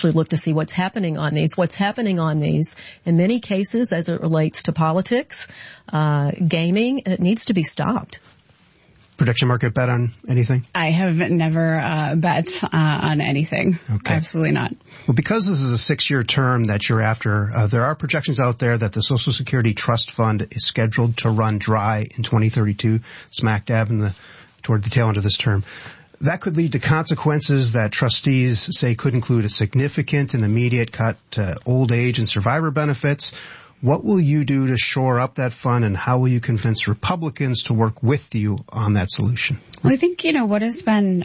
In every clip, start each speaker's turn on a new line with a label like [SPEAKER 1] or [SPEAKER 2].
[SPEAKER 1] look to see what's happening on these. What's happening on these, in many cases, as it relates to politics, gaming, it needs to be stopped.
[SPEAKER 2] Prediction market bet on anything?
[SPEAKER 3] I have never bet on anything. Okay. Absolutely not.
[SPEAKER 2] Well, because this is a 6-year term that you're after, there are projections out there that the Social Security Trust Fund is scheduled to run dry in 2032, smack dab toward the tail end of this term. That could lead to consequences that trustees say could include a significant and immediate cut to old age and survivor benefits. What will you do to shore up that fund, and how will you convince Republicans to work with you on that solution?
[SPEAKER 3] Well, I think, what has been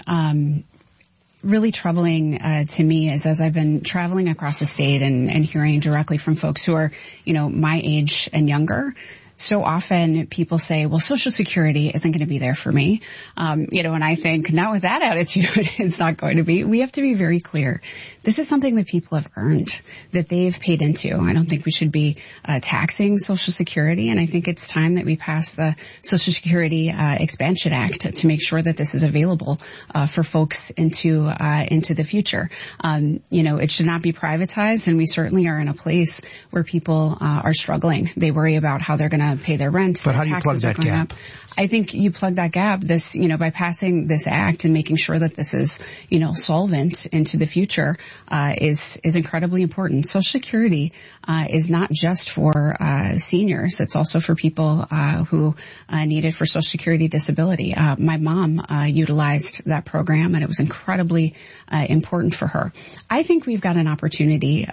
[SPEAKER 3] really troubling to me is, as I've been traveling across the state and hearing directly from folks who are, my age and younger, so often people say, well, Social Security isn't going to be there for me. And I think not with that attitude, it's not going to be. We have to be very clear. This is something that people have earned, that they've paid into. I don't think we should be taxing Social Security, and I think it's time that we pass the Social Security Expansion Act to make sure that this is available for folks into the future. It should not be privatized, and we certainly are in a place where people are struggling. They worry about how they're going to pay their rent.
[SPEAKER 2] But how do you plug that gap?
[SPEAKER 3] I think you plug that gap, by passing this act and making sure that this is, solvent into the future, is incredibly important. Social Security, is not just for, seniors. It's also for people, who, need it for Social Security disability. My mom, utilized that program, and it was incredibly, important for her. I think we've got an opportunity,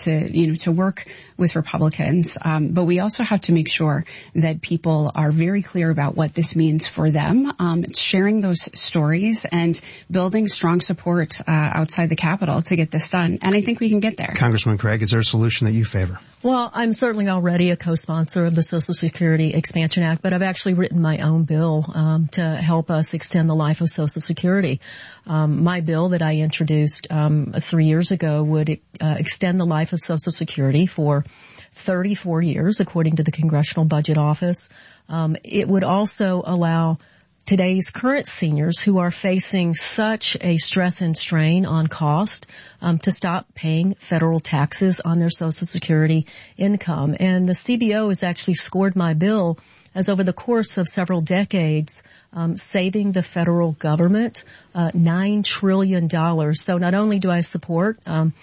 [SPEAKER 3] to work with Republicans, but we also have to make sure that people are very clear about what this means for them, sharing those stories and building strong support outside the Capitol to get this done. And I think we can get there.
[SPEAKER 2] Congressman Craig, is there a solution that you favor?
[SPEAKER 1] Well, I'm certainly already a co-sponsor of the Social Security Expansion Act, but I've actually written my own bill to help us extend the life of Social Security. My bill that I introduced 3 years ago would extend the life of Social Security for 34 years, according to the Congressional Budget Office. It would also allow today's current seniors who are facing such a stress and strain on cost to stop paying federal taxes on their Social Security income. And the CBO has actually scored my bill as, over the course of several decades, saving the federal government $9 trillion. So not only do I support,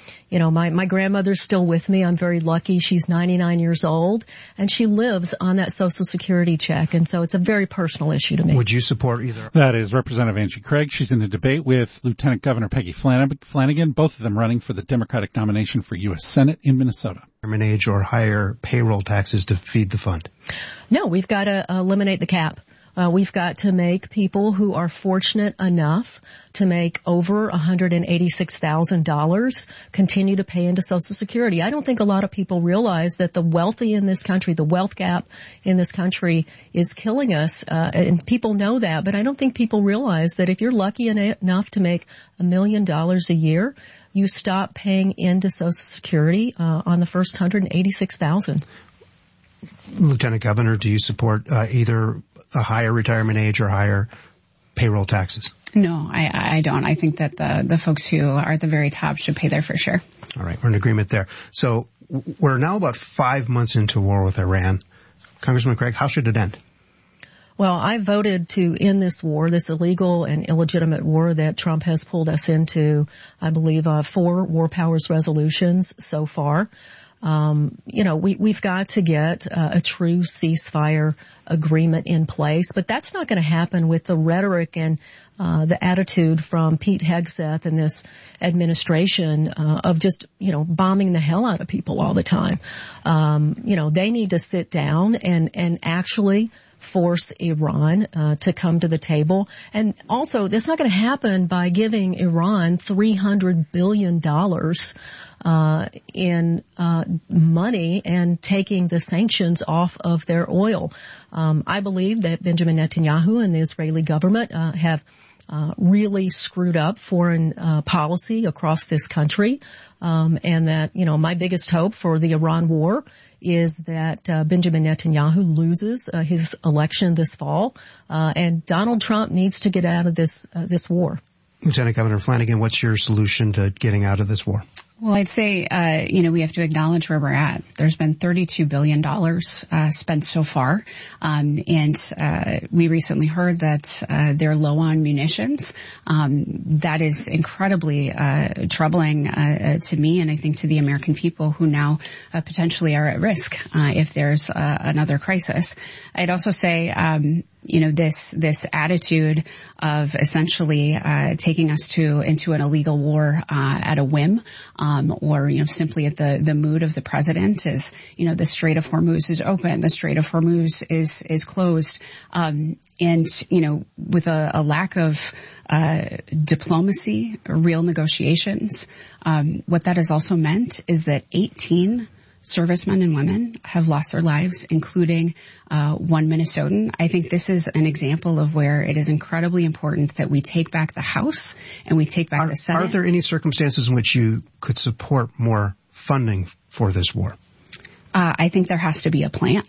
[SPEAKER 1] my grandmother's still with me. I'm very lucky. She's 99 years old, and she lives on that Social Security check. And so it's a very personal issue to me.
[SPEAKER 2] Would you support either?
[SPEAKER 4] That is Representative Angie Craig. She's in a debate with Lieutenant Governor Peggy Flanagan, both of them running for the Democratic nomination for U.S. Senate in Minnesota.
[SPEAKER 2] Retirement age or higher payroll taxes to feed the fund?
[SPEAKER 1] No, we've got to eliminate the cap. We've got to make people who are fortunate enough to make over $186,000 continue to pay into Social Security. I don't think a lot of people realize that the wealthy in this country, the wealth gap in this country is killing us, and people know that, but I don't think people realize that if you're lucky enough to make $1 million a year, you stop paying into Social Security on the first $186,000.
[SPEAKER 2] Lieutenant Governor, do you support either a higher retirement age or higher payroll taxes?
[SPEAKER 3] No, I don't. I think that the folks who are at the very top should pay their fair share.
[SPEAKER 2] All right, we're in agreement there. So we're now about 5 months into war with Iran. Congressman Craig, how should it end?
[SPEAKER 1] Well, I voted to end this war, this illegal and illegitimate war that Trump has pulled us into, I believe, 4 war powers resolutions so far. We've got to get a true ceasefire agreement in place, but that's not going to happen with the rhetoric and the attitude from Pete Hegseth and this administration of just, bombing the hell out of people all the time. They need to sit down and actually force Iran to come to the table. And also, that's not going to happen by giving Iran $300 billion in money and taking the sanctions off of their oil. I believe that Benjamin Netanyahu and the Israeli government have really screwed up foreign policy across this country, and that, my biggest hope for the Iran war is that Benjamin Netanyahu loses his election this fall, and Donald Trump needs to get out of this war.
[SPEAKER 2] Lieutenant Governor Flanagan, what's your solution to getting out of this war?
[SPEAKER 3] Well, I'd say, we have to acknowledge where we're at. There's been $32 billion spent so far. We recently heard that they're low on munitions. That is incredibly troubling to me, and I think to the American people who now potentially are at risk if there's another crisis. I'd also say, this attitude of essentially taking us into an illegal war at a whim, or simply at the mood of the president is, the Strait of Hormuz is open, the Strait of Hormuz is closed, with a lack of diplomacy, real negotiations. What that has also meant is that 18 servicemen and women have lost their lives, including one Minnesotan. I think this is an example of where it is incredibly important that we take back the House and we take back the Senate.
[SPEAKER 2] Are there any circumstances in which you could support more funding for this war?
[SPEAKER 3] I think there has to be a plan.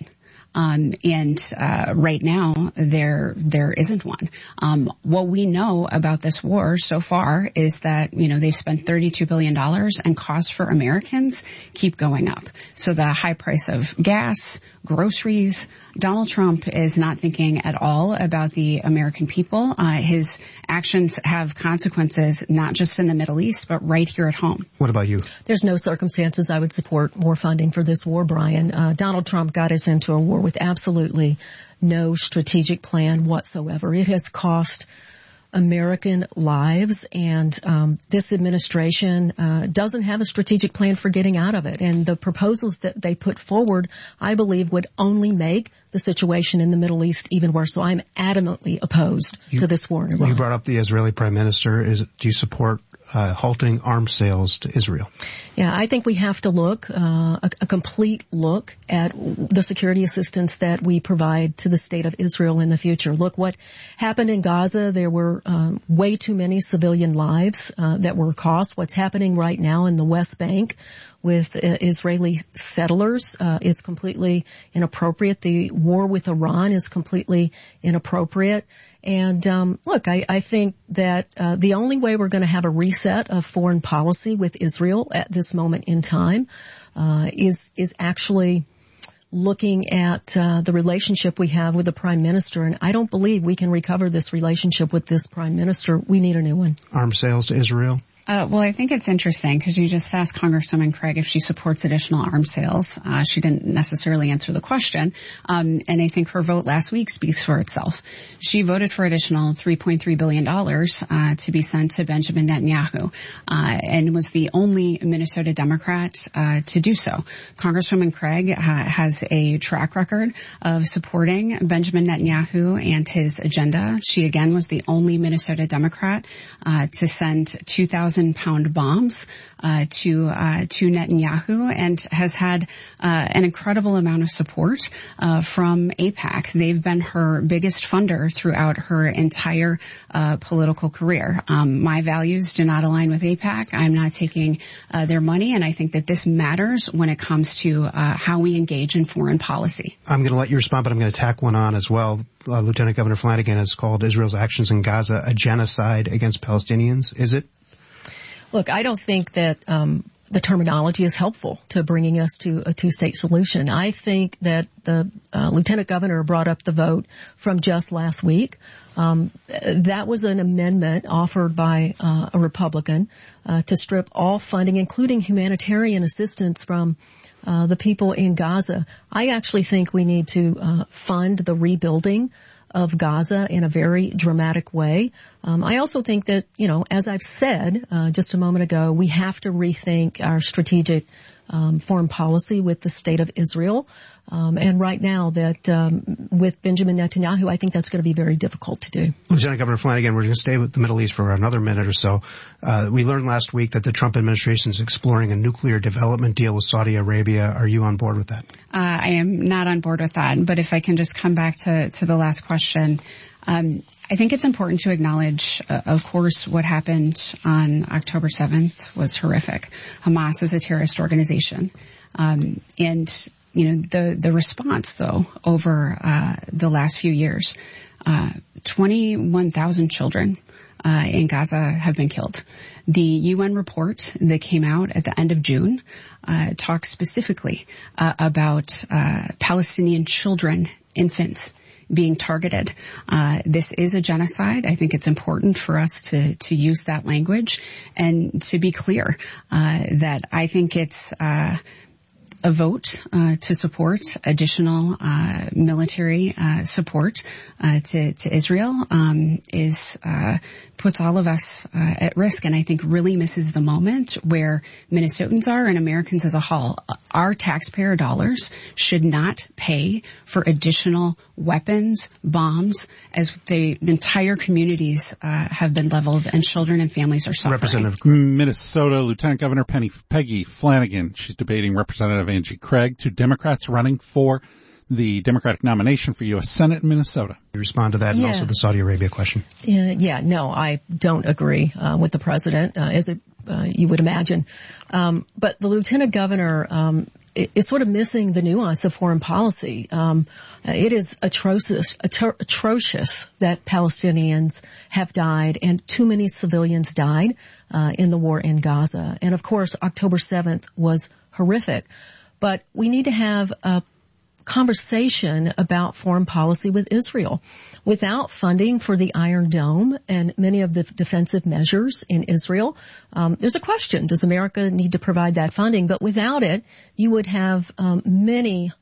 [SPEAKER 3] Right now there isn't one. What we know about this war so far is that, they've spent $32 billion and costs for Americans keep going up. So the high price of gas, groceries, Donald Trump is not thinking at all about the American people. His actions have consequences not just in the Middle East, but right here at home.
[SPEAKER 2] What about you?
[SPEAKER 1] There's no circumstances I would support more funding for this war, Brian. Donald Trump got us into a war with absolutely no strategic plan whatsoever. It has cost American lives, and this administration doesn't have a strategic plan for getting out of it. And the proposals that they put forward, I believe, would only make the situation in the Middle East even worse. So I'm adamantly opposed to this war in Iran.
[SPEAKER 2] You brought up the Israeli Prime Minister. Do you support halting arms sales to Israel?
[SPEAKER 1] Yeah, I think we have to look, a complete look at the security assistance that we provide to the state of Israel in the future. Look, what happened in Gaza, there were way too many civilian lives that were cost. What's happening right now in the West Bank with Israeli settlers is completely inappropriate. The war with Iran is completely inappropriate. And look, I think that the only way we're going to have a reset of foreign policy with Israel at this moment in time is actually looking at the relationship we have with the Prime Minister. And I don't believe we can recover this relationship with this Prime Minister. We need a new one.
[SPEAKER 2] Arms sales to Israel?
[SPEAKER 3] Well, I think it's interesting because you just asked Congresswoman Craig if she supports additional arms sales. She didn't necessarily answer the question. And I think her vote last week speaks for itself. She voted for additional $3.3 billion to be sent to Benjamin Netanyahu, and was the only Minnesota Democrat to do so. Congresswoman Craig has a track record of supporting Benjamin Netanyahu and his agenda. She again was the only Minnesota Democrat to send 2,000-pound bombs to Netanyahu, and has had an incredible amount of support from AIPAC. They've been her biggest funder throughout her entire political career. My values do not align with AIPAC. I'm not taking their money, and I think that this matters when it comes to how we engage in foreign policy.
[SPEAKER 2] I'm going to let you respond, but I'm going to tack one on as well. Lieutenant Governor Flanagan has called Israel's actions in Gaza a genocide against Palestinians. Is it?
[SPEAKER 1] Look, I don't think that the terminology is helpful to bringing us to a two-state solution. I think that the Lieutenant Governor brought up the vote from just last week. That was an amendment offered by a Republican to strip all funding, including humanitarian assistance, from the people in Gaza. I actually think we need to fund the rebuilding of Gaza in a very dramatic way. I also think that, as I've said just a moment ago, we have to rethink our strategic foreign policy with the state of Israel. And right now that with Benjamin Netanyahu, I think that's going to be very difficult to do.
[SPEAKER 2] Lieutenant Governor Flanagan, we're going to stay with the Middle East for another minute or so. We learned last week that the Trump administration is exploring a nuclear development deal with Saudi Arabia. Are you on board with that?
[SPEAKER 3] I am not on board with that. But if I can just come back to the last question, I think it's important to acknowledge, of course, what happened on October 7th was horrific. Hamas is a terrorist organization. And the response, though, over the last few years, 21,000 children in Gaza have been killed. The UN report that came out at the end of June talked specifically about Palestinian children, infants, being targeted. This is a genocide. I think it's important for us to use that language and to be clear that I think it's a vote to support additional military support to Israel puts all of us at risk, and I think really misses the moment where Minnesotans are and Americans as a whole. Our taxpayer dollars should not pay for additional weapons, bombs, as the entire communities have been leveled and children and families are suffering.
[SPEAKER 4] Representative Minnesota Lieutenant Governor Peggy Flanagan. She's debating Representative Angie Craig, two Democrats running for the Democratic nomination for U.S. Senate in Minnesota.
[SPEAKER 2] You respond to that and also the Saudi Arabia question.
[SPEAKER 1] No, I don't agree with the president, as you would imagine. But the lieutenant governor is sort of missing the nuance of foreign policy. It is atrocious that Palestinians have died and too many civilians died in the war in Gaza. And of course, October 7th was horrific. But we need to have a conversation about foreign policy with Israel. Without funding for the Iron Dome and many of the defensive measures in Israel, there's a question, does America need to provide that funding? But without it, you would have many,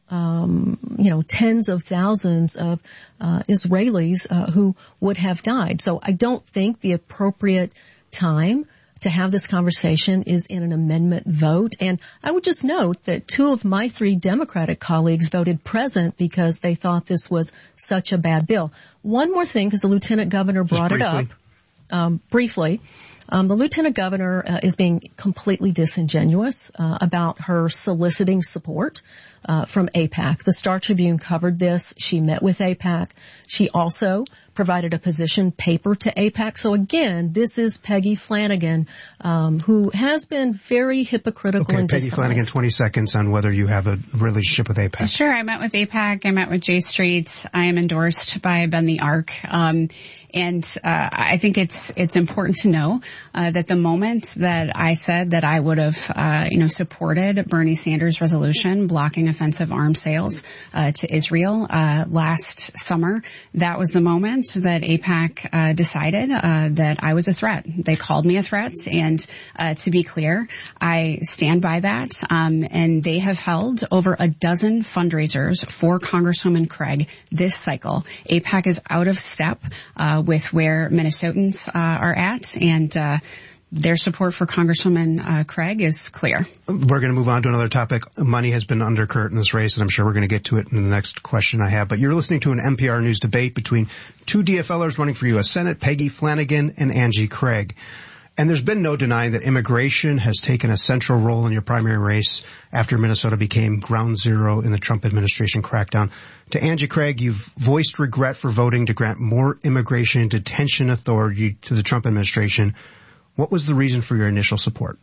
[SPEAKER 1] tens of thousands of Israelis who would have died. So I don't think the appropriate time to have this conversation is in an amendment vote. And I would just note that 2 of my 3 Democratic colleagues voted present because they thought this was such a bad bill. One more thing, because the lieutenant governor brought it up briefly. The lieutenant governor is being completely disingenuous about her soliciting support from AIPAC. The Star Tribune covered this. She met with AIPAC. She also provided a position paper to AIPAC. So again, this is Peggy Flanagan, who has been very hypocritical and dishonest.
[SPEAKER 2] Peggy Flanagan, 20 seconds on whether you have a relationship with AIPAC.
[SPEAKER 3] Sure, I met with AIPAC. I met with J Street. I am endorsed by Bend the Arc. And I think it's important to know that the moment that I said that I would have, supported Bernie Sanders' resolution blocking offensive arms sales to Israel last summer, that was the moment that AIPAC decided that I was a threat. They called me a threat, and to be clear, I stand by that. And they have held over a dozen fundraisers for Congresswoman Craig this cycle. AIPAC is out of step with where Minnesotans are at, and their support for Congresswoman Craig is clear.
[SPEAKER 2] We're going to move on to another topic. Money has been undercurrent in this race, and I'm sure we're going to get to it in the next question I have. But you're listening to an NPR News debate between 2 DFLers running for U.S. Senate, Peggy Flanagan and Angie Craig. And there's been no denying that immigration has taken a central role in your primary race after Minnesota became ground zero in the Trump administration crackdown. To Angie Craig, you've voiced regret for voting to grant more immigration detention authority to the Trump administration. What was the reason for your initial support?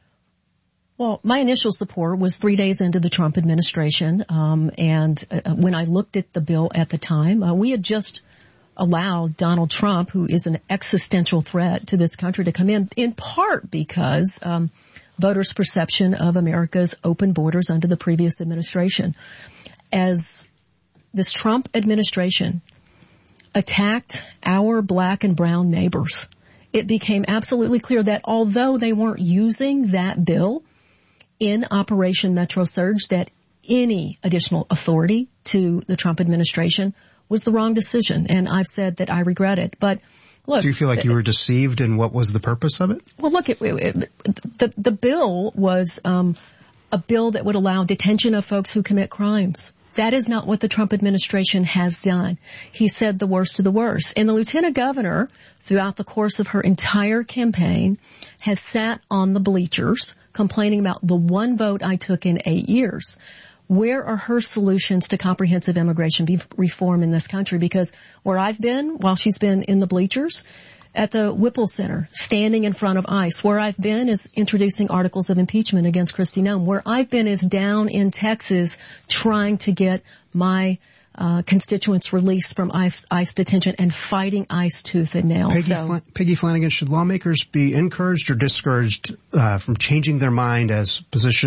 [SPEAKER 1] Well, my initial support was 3 days into the Trump administration. And when I looked at the bill at the time, we had just allowed Donald Trump, who is an existential threat to this country, to come in part because voters' perception of America's open borders under the previous administration. As this Trump administration attacked our black and brown neighbors, it became absolutely clear that although they weren't using that bill in Operation Metro Surge, that any additional authority to the Trump administration was the wrong decision. And I've said that I regret it. But look,
[SPEAKER 2] do you feel like you were deceived, and what was the purpose of it?
[SPEAKER 1] Well, look, the bill was a bill that would allow detention of folks who commit crimes. That is not what the Trump administration has done. He said the worst of the worst. And the lieutenant governor, throughout the course of her entire campaign, has sat on the bleachers complaining about the one vote I took in 8 years. Where are her solutions to comprehensive immigration reform in this country? Because where I've been while she's been in the bleachers, at the Whipple Center, standing in front of ICE. Where I've been is introducing articles of impeachment against Kristi Noem. Where I've been is down in Texas trying to get my constituents released from ICE detention and fighting ICE tooth and nail.
[SPEAKER 2] Peggy Flanagan, should lawmakers be encouraged or discouraged from changing their mind as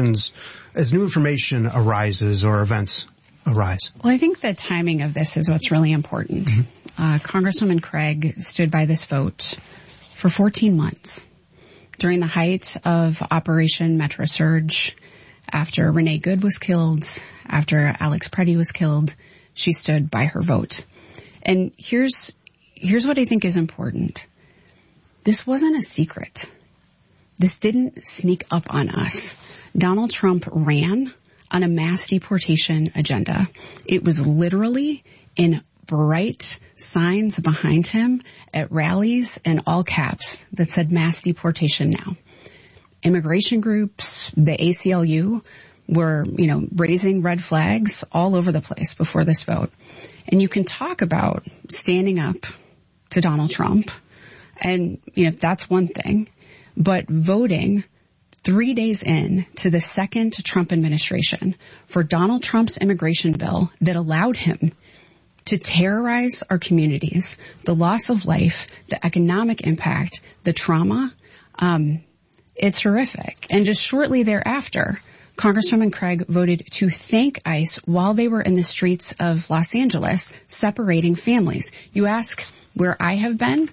[SPEAKER 2] new information arises or events arise?
[SPEAKER 3] Well, I think the timing of this is what's really important. Congresswoman Craig stood by this vote for 14 months during the height of Operation Metro Surge, after Renee Good was killed, after Alex Preddy was killed. She stood by her vote. And here's what I think is important. This wasn't a secret. This didn't sneak up on us. Donald Trump ran on a mass deportation agenda. It was literally in bright signs behind him at rallies in all caps that said mass deportation now. Immigration groups, the ACLU, were, raising red flags all over the place before this vote. And you can talk about standing up to Donald Trump, and, that's one thing. But voting 3 days in to the second Trump administration for Donald Trump's immigration bill that allowed him to terrorize our communities, the loss of life, the economic impact, the trauma, it's horrific. And just shortly thereafter, Congresswoman Craig voted to thank ICE while they were in the streets of Los Angeles, separating families. You ask where I have been?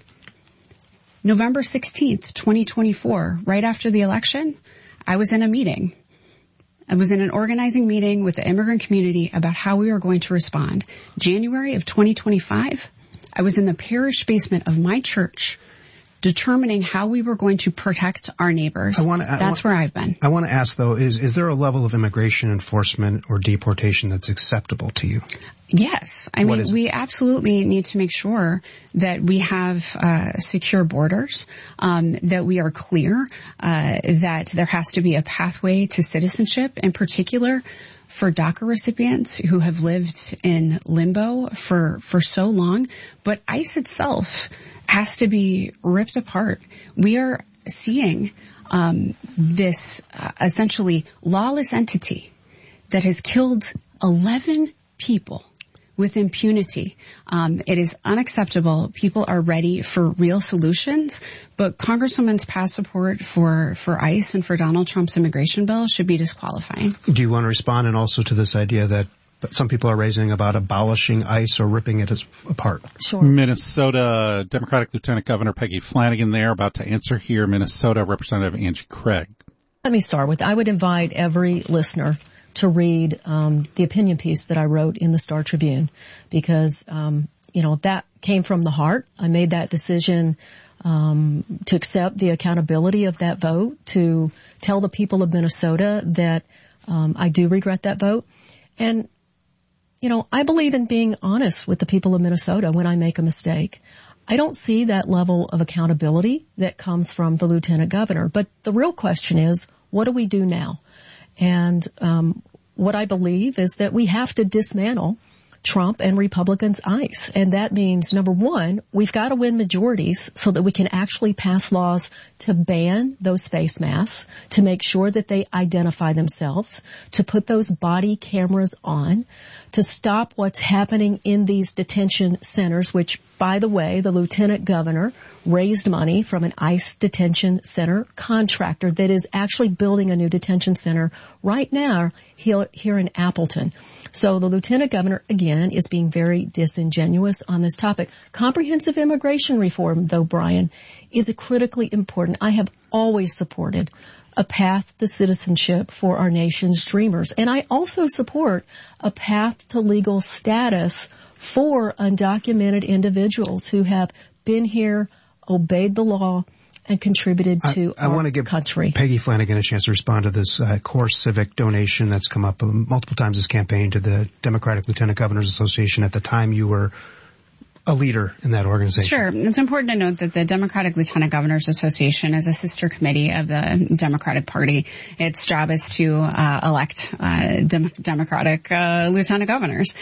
[SPEAKER 3] November 16th, 2024, right after the election, I was in a meeting. I was in an organizing meeting with the immigrant community about how we were going to respond. January of 2025, I was in the parish basement of my church determining how we were going to protect our neighbors. That's where I've been.
[SPEAKER 2] I want to ask, though, is there a level of immigration enforcement or deportation that's acceptable to you?
[SPEAKER 3] Yes. I mean, we absolutely need to make sure that we have secure borders, that we are clear, that there has to be a pathway to citizenship, in particular for DACA recipients who have lived in limbo for so long. But ICE itself has to be ripped apart. We are seeing this essentially lawless entity that has killed 11 people with impunity. It is unacceptable. People are ready for real solutions, but Congresswoman's past support for ICE and for Donald Trump's immigration bill should be disqualifying.
[SPEAKER 2] Do you want to respond and also to this idea that some people are raising about abolishing ICE or ripping it apart?
[SPEAKER 1] Sure.
[SPEAKER 4] Minnesota Democratic Lieutenant Governor Peggy Flanagan there, about to answer here. Minnesota Representative Angie Craig.
[SPEAKER 1] Let me start with, I would invite every listener to read the opinion piece that I wrote in the Star Tribune, because, that came from the heart. I made that decision to accept the accountability of that vote, to tell the people of Minnesota that I do regret that vote. And, I believe in being honest with the people of Minnesota when I make a mistake. I don't see that level of accountability that comes from the lieutenant governor. But the real question is, what do we do now? And what I believe is that we have to dismantle Trump and Republicans' ICE. And that means, number one, we've got to win majorities so that we can actually pass laws to ban those face masks, to make sure that they identify themselves, to put those body cameras on, to stop what's happening in these detention centers, which, by the way, the lieutenant governor raised money from an ICE detention center contractor that is actually building a new detention center right now here in Appleton. So the lieutenant governor, again, is being very disingenuous on this topic. Comprehensive immigration reform, though, Brian, is critically important. I have always supported a path to citizenship for our nation's dreamers. And I also support a path to legal status for undocumented individuals who have been here, obeyed the law, and contributed to
[SPEAKER 2] I want to give
[SPEAKER 1] country.
[SPEAKER 2] Peggy Flanagan a chance to respond to this core civic donation that's come up multiple times this campaign to the Democratic Lieutenant Governors Association. At the time you were a leader in that organization.
[SPEAKER 3] Sure. It's important to note that the Democratic Lieutenant Governors Association is a sister committee of the Democratic Party. Its job is to elect Democratic lieutenant governors.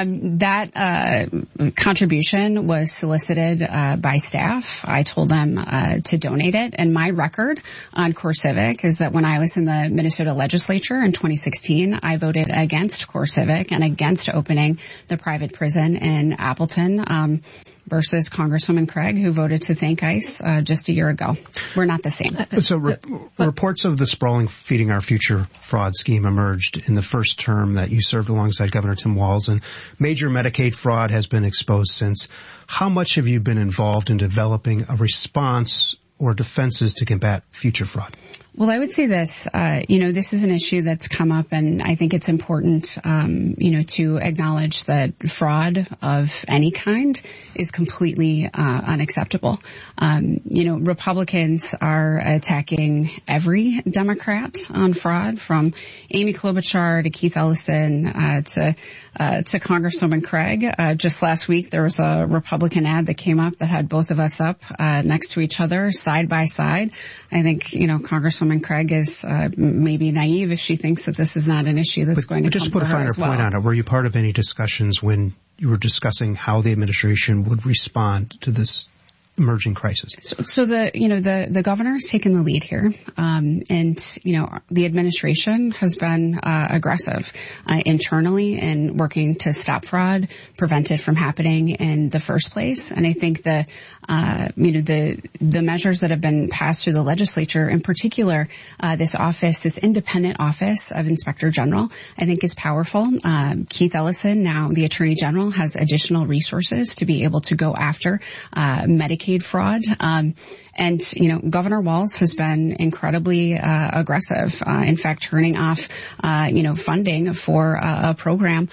[SPEAKER 3] That contribution was solicited by staff. I told them to donate it. And my record on CoreCivic is that when I was in the Minnesota legislature in 2016, I voted against CoreCivic and against opening the private prison in Appleton, versus Congresswoman Craig, who voted to thank ICE just a year ago. We're not the same.
[SPEAKER 2] So reports of the sprawling Feeding Our Future fraud scheme emerged in the first term that you served alongside Governor Tim Walz, and major Medicaid fraud has been exposed since. How much have you been involved in developing a response or defenses to combat future fraud?
[SPEAKER 3] Well, I would say this, this is an issue that's come up, and I think it's important, to acknowledge that fraud of any kind is completely unacceptable. Republicans are attacking every Democrat on fraud, from Amy Klobuchar to Keith Ellison to Congresswoman Craig. Just last week, there was a Republican ad that came up that had both of us up next to each other, side by side. I think, Congresswoman Craig is maybe naive if she thinks that this is not an issue that's going to come
[SPEAKER 2] just put
[SPEAKER 3] for
[SPEAKER 2] a
[SPEAKER 3] her
[SPEAKER 2] finer
[SPEAKER 3] as well.
[SPEAKER 2] point on it. Were you part of any discussions when you were discussing how the administration would respond to this emerging crisis?
[SPEAKER 3] So the governor's taken the lead here, and the administration has been aggressive internally in working to stop fraud, prevent it from happening in the first place. And I think the measures that have been passed through the legislature, in particular, this independent office of Inspector General, I think is powerful. Keith Ellison, now the Attorney General, has additional resources to be able to go after Medicaid fraud. And Governor Walz has been incredibly aggressive. In fact, turning off, funding for a program,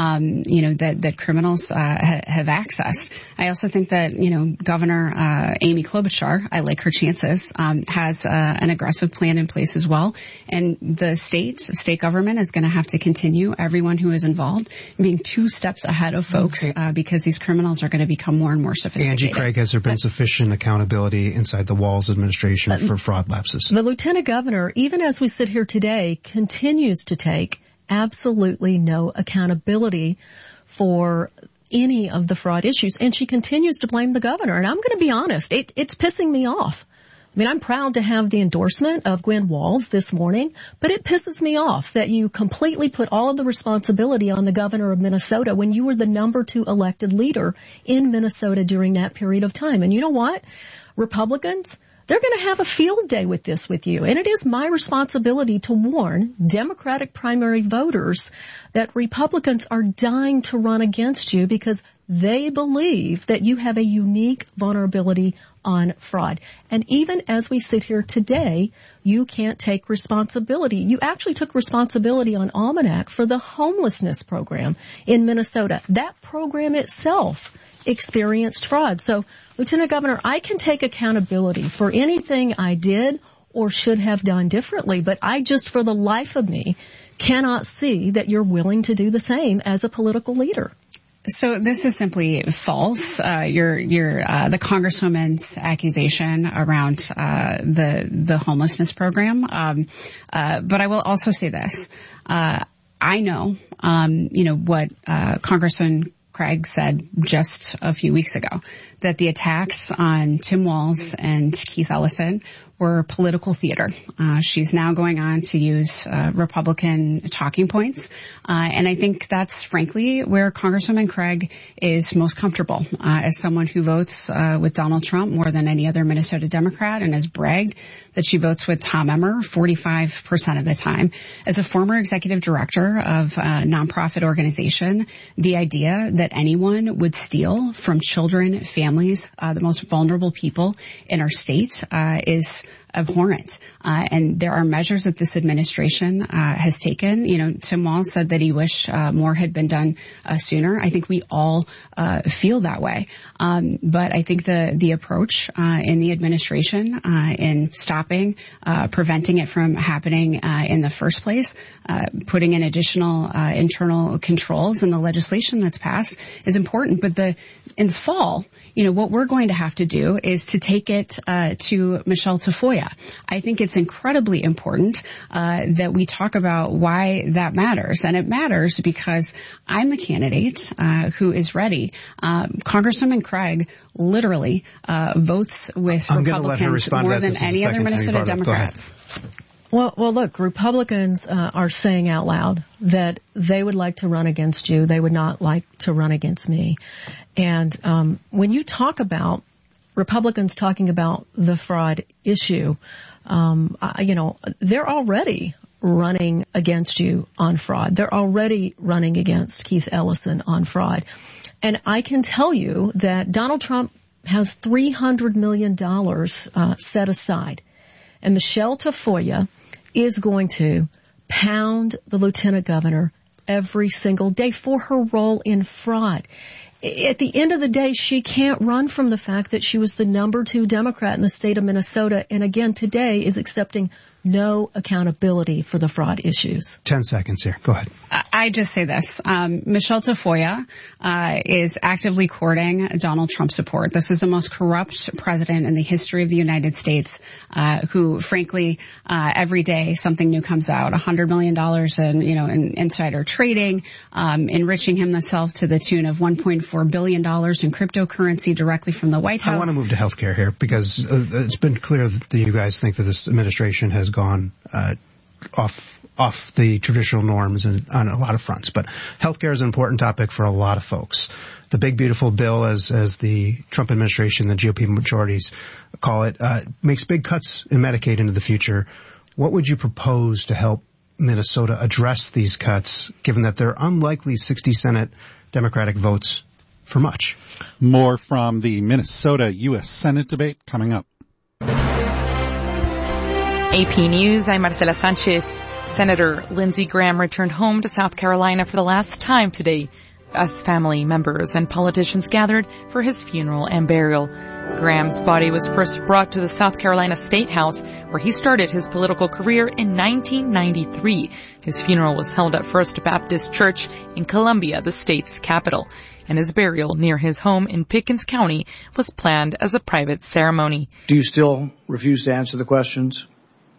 [SPEAKER 3] that criminals have accessed. I also think that, Governor Amy Klobuchar, I like her chances, has an aggressive plan in place as well. And the state government is going to have to continue, everyone who is involved, being 2 steps ahead of folks, because these criminals are going to become more and more sophisticated.
[SPEAKER 2] Angie Craig, has there been sufficient accountability inside the Walz administration for fraud lapses?
[SPEAKER 1] The Lieutenant Governor, even as we sit here today, continues to take absolutely no accountability for any of the fraud issues, and she continues to blame the governor. And I'm going to be honest, it's pissing me off. I mean, I'm proud to have the endorsement of Gwen Walz this morning, but it pisses me off that you completely put all of the responsibility on the governor of Minnesota when you were the number 2 elected leader in Minnesota during that period of time. And you know what? Republicans, they're going to have a field day with this with you. And it is my responsibility to warn Democratic primary voters that Republicans are dying to run against you because they believe that you have a unique vulnerability on fraud. And even as we sit here today, you can't take responsibility. You actually took responsibility on Almanac for the homelessness program in Minnesota. That program itself experienced fraud. So, Lieutenant Governor, I can take accountability for anything I did or should have done differently, but I just, for the life of me, cannot see that you're willing to do the same as a political leader.
[SPEAKER 3] So this is simply false. The Congresswoman's accusation around the homelessness program. But I will also say this. I know, what Congressman Craig said just a few weeks ago, that the attacks on Tim Walz and Keith Ellison were political theater. She's now going on to use Republican talking points. And I think that's frankly where Congresswoman Craig is most comfortable, as someone who votes with Donald Trump more than any other Minnesota Democrat and has bragged that she votes with Tom Emmer 45% of the time. As a former executive director of a nonprofit organization, the idea that anyone would steal from children, families, the most vulnerable people in our state, is abhorrent. And there are measures that this administration has taken. Tim Walz said that he wished more had been done sooner. I think we all feel that way. But I think the approach in the administration in stopping, preventing it from happening in the first place, putting in additional internal controls in the legislation that's passed is important. But in the fall, what we're going to have to do is to take it to Michelle Tafoya. I think it's incredibly important that we talk about why that matters. And it matters because I'm the candidate who is ready. Congresswoman Craig literally votes with Republicans more than any other Minnesota Democrats.
[SPEAKER 1] Well, look, Republicans are saying out loud that they would like to run against you. They would not like to run against me. And when you talk about Republicans talking about the fraud issue, they're already running against you on fraud. They're already running against Keith Ellison on fraud. And I can tell you that Donald Trump has $300 million set aside. And Michelle Tafoya is going to pound the lieutenant governor every single day for her role in fraud. At the end of the day, she can't run from the fact that she was the number 2 Democrat in the state of Minnesota, and again today is accepting no accountability for the fraud issues.
[SPEAKER 2] 10 seconds here. Go ahead.
[SPEAKER 3] I just say this. Michelle Tafoya is actively courting Donald Trump support. This is the most corrupt president in the history of the United States, who, frankly, every day something new comes out. $100 million in insider trading, enriching himself to the tune of $1.4 billion in cryptocurrency directly from the White House.
[SPEAKER 2] I want to move to healthcare here because it's been clear that you guys think that this administration has gone off the traditional norms and on a lot of fronts. But healthcare is an important topic for a lot of folks. The big, beautiful bill, as the Trump administration, the GOP majorities call it, makes big cuts in Medicaid into the future. What would you propose to help Minnesota address these cuts, given that they're unlikely 60 Senate Democratic votes for much?
[SPEAKER 4] More from the Minnesota U.S. Senate debate coming up.
[SPEAKER 5] AP News, I'm Marcela Sanchez. Senator Lindsey Graham returned home to South Carolina for the last time today as family members and politicians gathered for his funeral and burial. Graham's body was first brought to the South Carolina State House, where he started his political career in 1993. His funeral was held at First Baptist Church in Columbia, the state's capital, and his burial near his home in Pickens County was planned as a private ceremony.
[SPEAKER 6] Do you still refuse to answer the questions?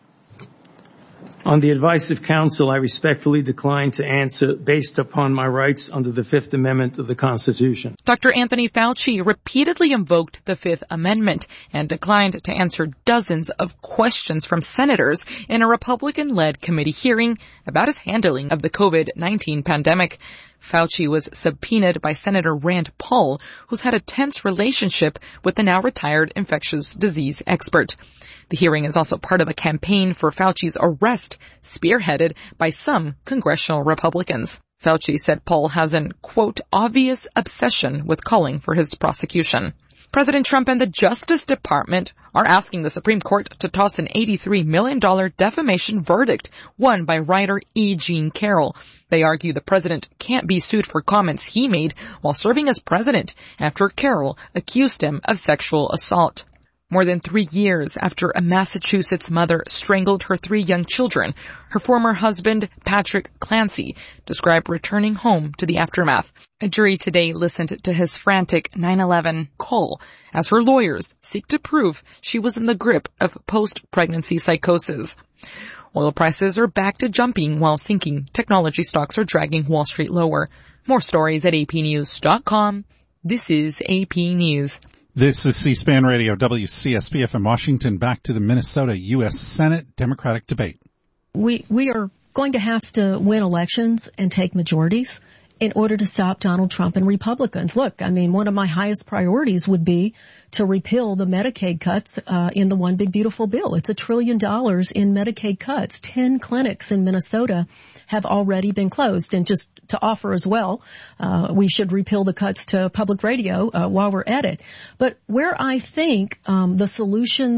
[SPEAKER 6] On the advice of counsel, I respectfully decline to answer based upon my rights under the Fifth Amendment of the Constitution.
[SPEAKER 5] Dr. Anthony Fauci repeatedly invoked the Fifth Amendment and declined to answer dozens of questions from senators in a Republican-led committee hearing about his handling of the COVID-19 pandemic. Fauci was subpoenaed by Senator Rand Paul, who's had a tense relationship with the now retired infectious disease expert. The hearing is also part of a campaign for Fauci's arrest, spearheaded by some congressional Republicans. Fauci said Paul has an, quote, obvious obsession with calling for his prosecution. President Trump and the Justice Department are asking the Supreme Court to toss an $83 million defamation verdict won by writer E. Jean Carroll. They argue the president can't be sued for comments he made while serving as president after Carroll accused him of sexual assault. More than 3 years after a Massachusetts mother strangled her 3 young children, her former husband, Patrick Clancy, described returning home to the aftermath. A jury today listened to his frantic 9/11 call as her lawyers seek to prove she was in the grip of post-pregnancy psychosis. Oil prices are back to jumping while sinking. Technology stocks are dragging Wall Street lower. More stories at apnews.com. This is AP News.
[SPEAKER 4] This is C-SPAN Radio, WCSP FM Washington. Back to the Minnesota U.S. Senate Democratic debate.
[SPEAKER 1] We are going to have to win elections and take majorities in order to stop Donald Trump and Republicans. Look, I mean, one of my highest priorities would be to repeal the Medicaid cuts in the One Big Beautiful Bill. It's $1 trillion in Medicaid cuts. 10 clinics in Minnesota have already been closed. And just to offer as well, we should repeal the cuts to public radio while we're at it. But where I think the solutions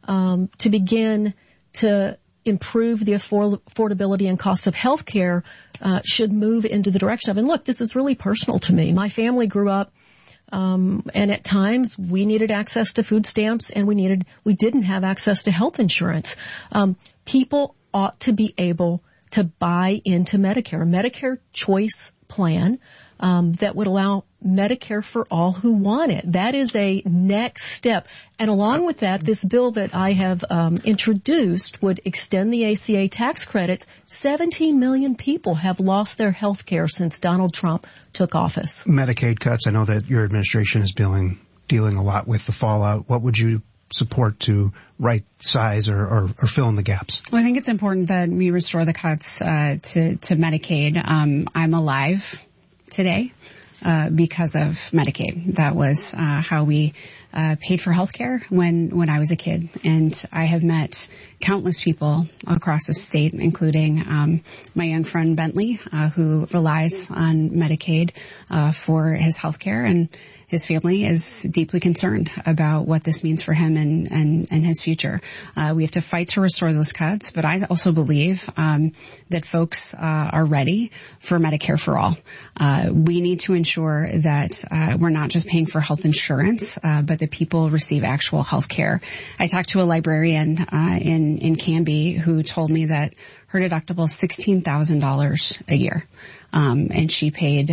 [SPEAKER 1] to begin to improve the affordability and cost of health care should move into the direction of, and look, this is really personal to me. My family grew up, and at times we needed access to food stamps and we didn't have access to health insurance. People ought to be able to buy into Medicare, a Medicare choice plan that would allow Medicare for all who want it. That is a next step. And along with that, this bill that I have introduced would extend the ACA tax credits. 17 million people have lost their health care since Donald Trump took office.
[SPEAKER 2] Medicaid cuts, I know that your administration is dealing a lot with the fallout. What would you support to right size or fill in the gaps?
[SPEAKER 3] Well, I think it's important that we restore the cuts to Medicaid. I'm alive today because of Medicaid. That was how we paid for health care when I was a kid. And I have met countless people across the state, including my young friend Bentley, who relies on Medicaid for his health care, and his family is deeply concerned about what this means for him and his future. We have to fight to restore those cuts, but I also believe that folks are ready for Medicare for all. We need to ensure that we're not just paying for health insurance, but that people receive actual health care. I talked to a librarian in Canby who told me that her deductible is $16,000 a year. And she paid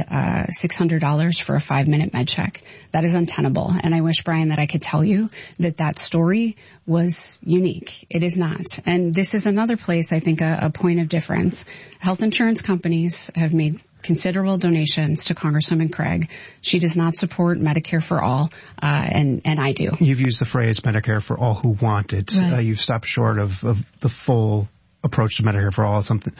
[SPEAKER 3] $600 for a 5-minute med check. That is untenable. And I wish, Brian, that I could tell you that story was unique. It is not. And this is another place, I think, a point of difference. Health insurance companies have made considerable donations to Congresswoman Craig. She does not support Medicare for all, and I do.
[SPEAKER 2] You've used the phrase Medicare for all who want it. Right. You've stopped short of the full approach to Medicare for all. Something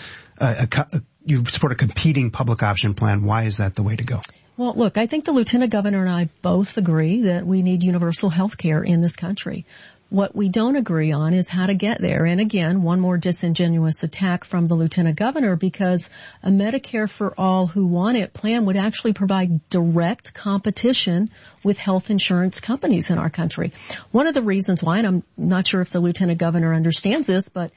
[SPEAKER 2] you support a competing public option plan. Why is that the way to go?
[SPEAKER 1] Well, look, I think the Lieutenant Governor and I both agree that we need universal health care in this country. What we don't agree on is how to get there. And again, one more disingenuous attack from the Lieutenant Governor, because a Medicare for all who want it plan would actually provide direct competition with health insurance companies in our country. One of the reasons why, and I'm not sure if the Lieutenant Governor understands this, but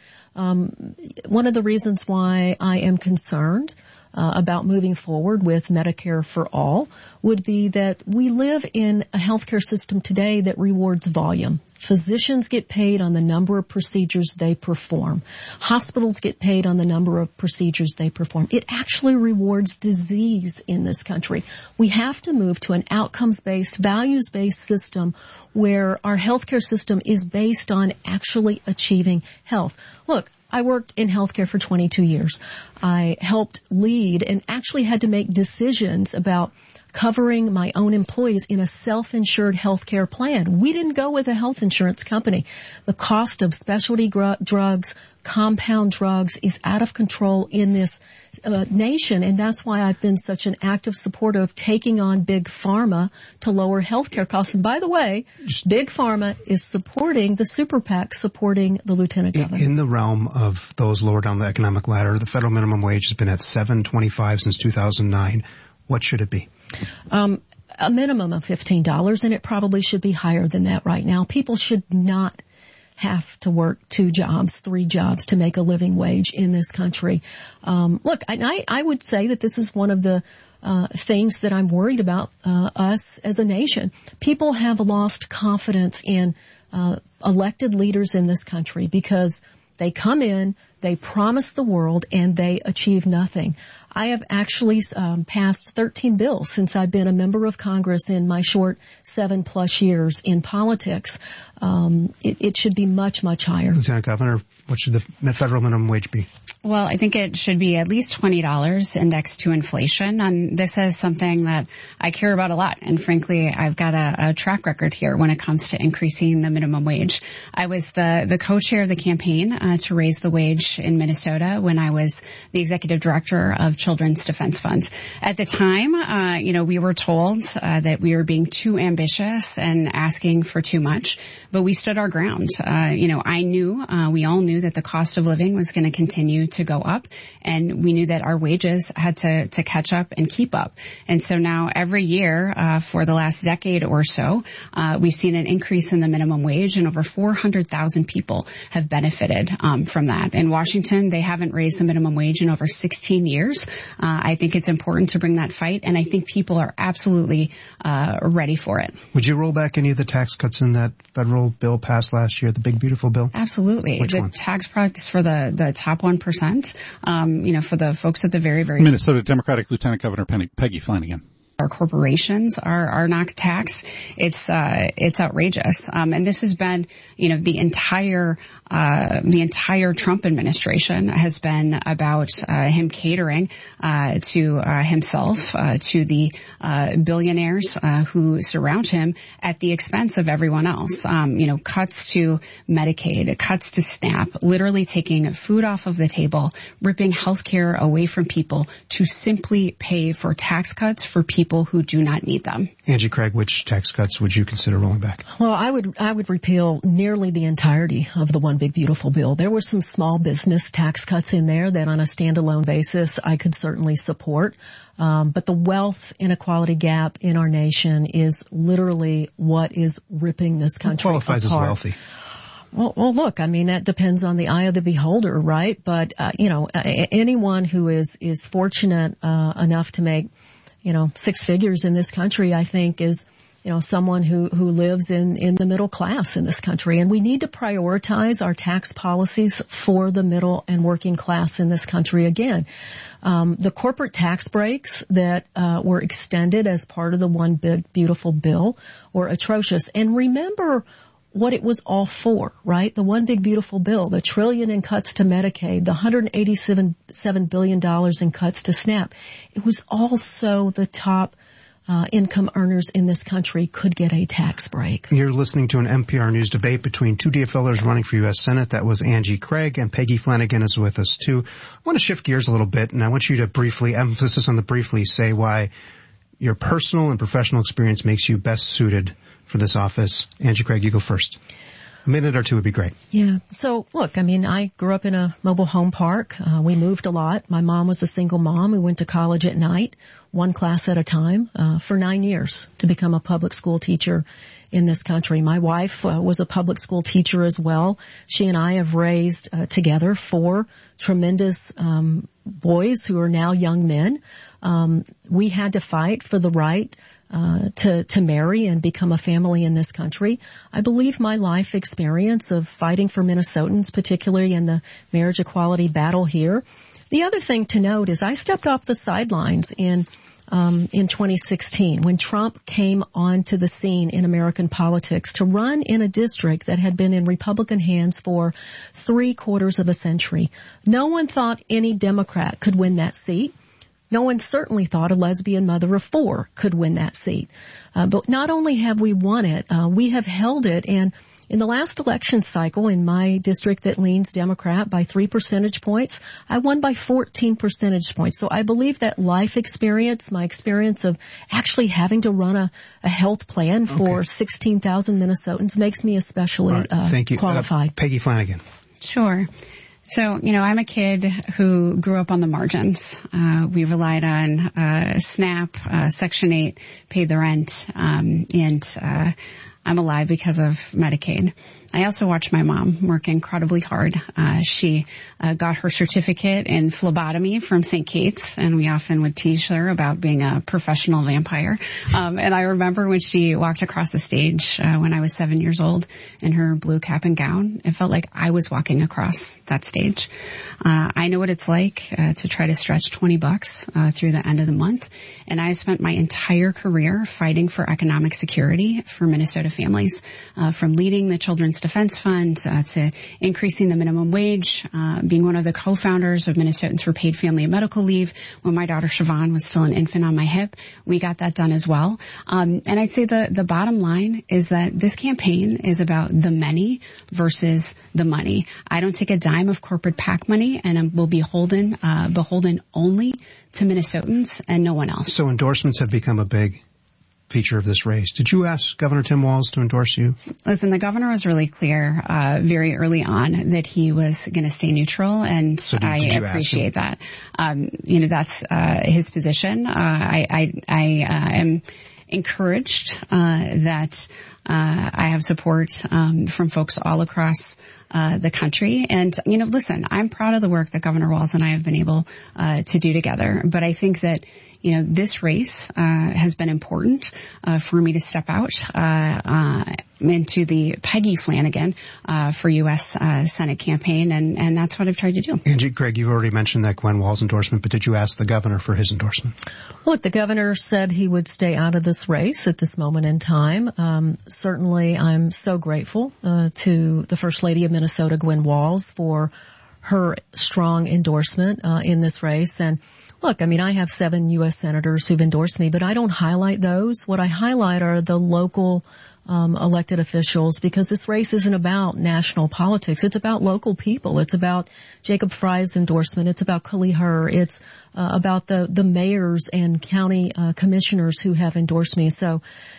[SPEAKER 1] one of the reasons why I am concerned about moving forward with Medicare for all would be that we live in a healthcare system today that rewards volume. Physicians get paid on the number of procedures they perform. Hospitals get paid on the number of procedures they perform. It actually rewards disease in this country. We have to move to an outcomes-based, values-based system where our healthcare system is based on actually achieving health. Look, I worked in healthcare for 22 years. I helped lead and actually had to make decisions about covering my own employees in a self-insured healthcare plan. We didn't go with a health insurance company. The cost of specialty drugs, compound drugs is out of control in this nation, and that's why I've been such an active supporter of taking on Big Pharma to lower healthcare costs. And by the way, Big Pharma is supporting the super PAC, supporting the Lieutenant Governor.
[SPEAKER 2] In the realm of those lower down the economic ladder, the federal minimum wage has been at $7.25 since 2009. What should it be?
[SPEAKER 1] A minimum of $15, and it probably should be higher than that right now. People should not have to work 2 jobs, 3 jobs to make a living wage in this country. Look, I would say that this is one of the things that I'm worried about us as a nation. People have lost confidence in elected leaders in this country because they come in, they promise the world, and they achieve nothing. I have actually passed 13 bills since I've been a member of Congress in my short 7+ years in politics. It should be much, much higher.
[SPEAKER 2] Lieutenant Governor, what should the federal minimum wage be?
[SPEAKER 3] Well, I think it should be at least $20 indexed to inflation. And this is something that I care about a lot. And frankly, I've got a track record here when it comes to increasing the minimum wage. I was the co-chair of the campaign to raise the wage in Minnesota when I was the executive director of Children's Defense Fund. At the time, we were told that we were being too ambitious and asking for too much, but we stood our ground. I knew, we all knew knew that the cost of living was going to continue to go up, and we knew that our wages had to catch up and keep up. And so now every year for the last decade or so, we've seen an increase in the minimum wage, and over 400,000 people have benefited from that. In Washington, they haven't raised the minimum wage in over 16 years. I think it's important to bring that fight, and I think people are absolutely ready for it.
[SPEAKER 2] Would you roll back any of the tax cuts in that federal bill passed last year, the big, beautiful bill?
[SPEAKER 3] Absolutely.
[SPEAKER 2] Which
[SPEAKER 3] the
[SPEAKER 2] ones?
[SPEAKER 3] Tax breaks for the top 1%, for the folks at the very, very...
[SPEAKER 4] Minnesota Democratic Lieutenant Governor Peggy Flanagan.
[SPEAKER 3] Our corporations are not taxed. It's outrageous. And this has been, the entire Trump administration has been about him catering to himself, to the billionaires who surround him at the expense of everyone else. Cuts to Medicaid, cuts to SNAP, literally taking food off of the table, ripping health care away from people to simply pay for tax cuts for people who do not need them.
[SPEAKER 2] Angie Craig, which tax cuts would you consider rolling back?
[SPEAKER 1] Well, I would repeal nearly the entirety of the One Big Beautiful Bill. There were some small business tax cuts in there that on a standalone basis I could certainly support. But the wealth inequality gap in our nation is literally what is ripping this country apart.
[SPEAKER 2] Who qualifies as wealthy?
[SPEAKER 1] Well, look, that depends on the eye of the beholder, right? But, anyone who is fortunate, enough to make, six figures in this country, I think is, someone who lives in the middle class in this country. And we need to prioritize our tax policies for the middle and working class in this country again. The corporate tax breaks that were extended as part of the One Big Beautiful Bill were atrocious. And remember what it was all for, right? The One Big Beautiful Bill, the $1 trillion in cuts to Medicaid, the $187 billion in cuts to SNAP. It was also the top income earners in this country could get a tax break.
[SPEAKER 2] You're listening to an NPR News debate between two DFLers running for U.S. Senate. That was Angie Craig, and Peggy Flanagan is with us too. I want to shift gears a little bit, and I want you to briefly, emphasis on the briefly, say why your personal and professional experience makes you best suited for this office. Angie Craig, you go first. A minute or two would be great.
[SPEAKER 1] Yeah. So look, I grew up in a mobile home park. We moved a lot. My mom was a single mom who went to college at night, one class at a time, for 9 years to become a public school teacher in this country. My wife was a public school teacher as well. She and I have raised together 4 tremendous boys who are now young men. We had to fight for the right to marry and become a family in this country. I believe my life experience of fighting for Minnesotans, particularly in the marriage equality battle here. The other thing to note is I stepped off the sidelines in 2016 when Trump came onto the scene in American politics to run in a district that had been in Republican hands for 3/4 of a century. No one thought any Democrat could win that seat. No one certainly thought a lesbian mother of 4 could win that seat. But not only have we won it, we have held it. And in the last election cycle in my district that leans Democrat by 3 percentage points, I won by 14 percentage points. So I believe that life experience, my experience of actually having to run a health plan for 16,000 Minnesotans makes me especially
[SPEAKER 2] Thank you.
[SPEAKER 1] qualified.
[SPEAKER 2] Peggy Flanagan.
[SPEAKER 3] Sure. So, I'm a kid who grew up on the margins. We relied on SNAP, Section 8, paid the rent, and I'm alive because of Medicaid. I also watched my mom work incredibly hard. She got her certificate in phlebotomy from St. Kate's, and we often would tease her about being a professional vampire. And I remember when she walked across the stage when I was 7 years old in her blue cap and gown, it felt like I was walking across that stage. I know what it's like to try to stretch $20 through the end of the month, and I spent my entire career fighting for economic security for Minnesota families, from leading the Children's Defense Fund to increasing the minimum wage, being one of the co-founders of Minnesotans for Paid Family and Medical Leave when my daughter Siobhan was still an infant on my hip. We got that done as well. And I'd say the bottom line is that this campaign is about the many versus the money. I don't take a dime of corporate PAC money, and will be beholden only to Minnesotans and no one else.
[SPEAKER 2] So endorsements have become a big feature of this race. Did you ask Governor Tim Walz to endorse you?
[SPEAKER 3] Listen, the governor was really clear very early on that he was going to stay neutral, and I appreciate that. That's his position. I am encouraged that I have support from folks all across the country. And, listen, I'm proud of the work that Governor Walz and I have been able to do together. But I think that, this race has been important for me to step out into the Peggy Flanagan for U.S. Senate campaign, and that's what I've tried to do.
[SPEAKER 2] Angie Craig, you already mentioned that Gwen Walz endorsement, but did you ask the governor for his endorsement?
[SPEAKER 1] Look, the governor said he would stay out of this race at this moment in time. Certainly, I'm so grateful to the First Lady of Minnesota, Gwen Walz, for her strong endorsement in this race. And look, I have 7 U.S. senators who've endorsed me, but I don't highlight those. What I highlight are the local elected officials, because this race isn't about national politics. It's about local people. It's about Jacob Fry's endorsement. It's about Kali Hur. It's about the mayors and county commissioners who have endorsed me. So,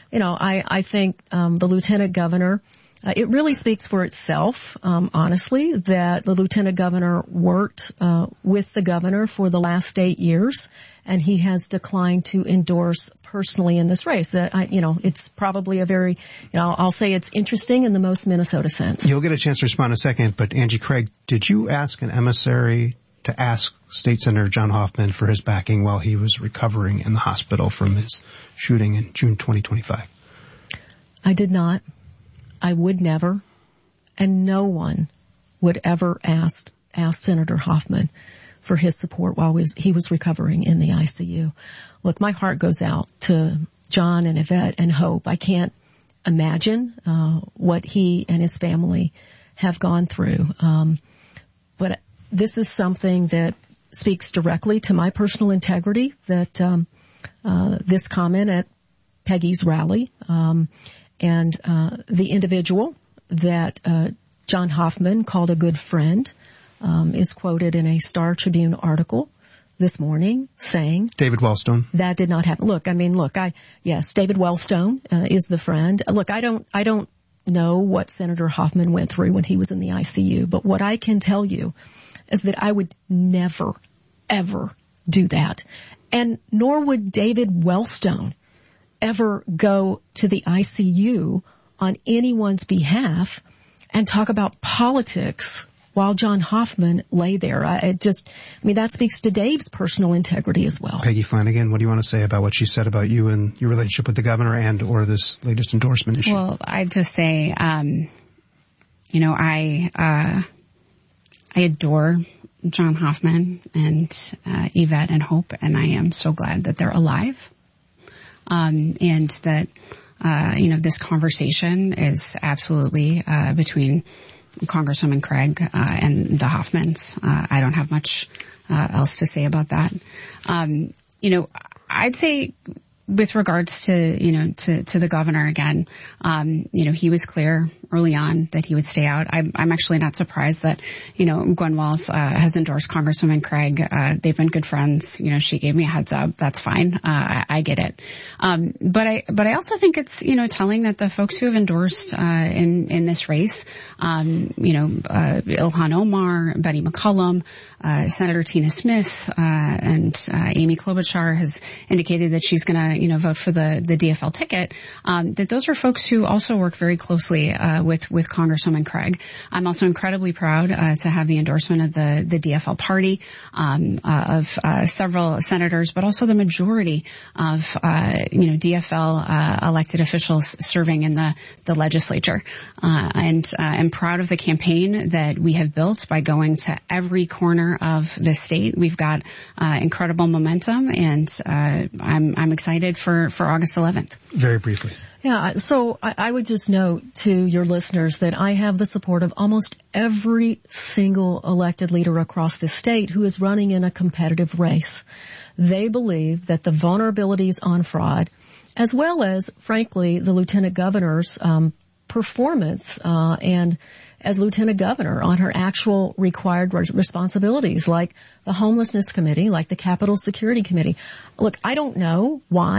[SPEAKER 1] I think the lieutenant governor, it really speaks for itself, honestly, that the lieutenant governor worked with the governor for the last 8 years, and he has declined to endorse personally in this race. It's probably a very, I'll say it's interesting in the most Minnesota sense.
[SPEAKER 2] You'll get a chance to respond in a second, but Angie Craig, did you ask an emissary to ask State Senator John Hoffman for his backing while he was recovering in the hospital from his shooting in June 2025?
[SPEAKER 1] I did not. I would never, and no one would ever ask Senator Hoffman for his support while he was recovering in the ICU. Look, my heart goes out to John and Yvette and Hope. I can't imagine what he and his family have gone through. But this is something that speaks directly to my personal integrity, that this comment at Peggy's rally, and the individual that John Hoffman called a good friend is quoted in a Star Tribune article this morning saying
[SPEAKER 2] David Wellstone.
[SPEAKER 1] That did not happen. Yes, David Wellstone is the friend. Look, I don't know what Senator Hoffman went through when he was in the ICU, but what I can tell you is that I would never, ever do that. And nor would David Wellstone ever go to the ICU on anyone's behalf and talk about politics while John Hoffman lay there. That speaks to Dave's personal integrity as well.
[SPEAKER 2] Peggy Flanagan, what do you want to say about what she said about you and your relationship with the governor and or this latest endorsement issue?
[SPEAKER 3] Well, I'd just say, I adore John Hoffman and Yvette and Hope, and I am so glad that they're alive. And that, this conversation is absolutely between Congresswoman Craig and the Hoffmans. I don't have much else to say about that. I'd say with regards to the governor again, he was clear early on that he would stay out. I'm actually not surprised that, Gwen Walz has endorsed Congresswoman Craig. They've been good friends. She gave me a heads up. That's fine. I get it. But I also think it's, telling that the folks who have endorsed in this race, Ilhan Omar, Betty McCollum, Senator Tina Smith, and Amy Klobuchar has indicated that she's going to, vote for the DFL ticket, that those are folks who also work very closely with Congresswoman Craig. I'm also incredibly proud to have the endorsement of the DFL party, of several senators, but also the majority of DFL elected officials serving in the legislature. And I'm proud of the campaign that we have built by going to every corner of the state. We've got incredible momentum, and I'm excited for August 11th.
[SPEAKER 2] Very briefly.
[SPEAKER 1] Yeah, so I would just note to your listeners that I have the support of almost every single elected leader across the state who is running in a competitive race. They believe that the vulnerabilities on fraud, as well as, frankly, the lieutenant governor's performance and as lieutenant governor on her actual required responsibilities, like the homelessness committee, like the Capitol Security Committee. Look, I don't know why,